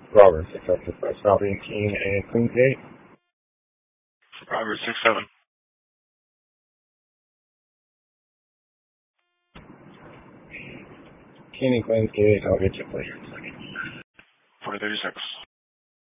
Robert 676 South 18 and Queensgate. Robert 67. Kenny Queensgate, I'll get you, please. 4036.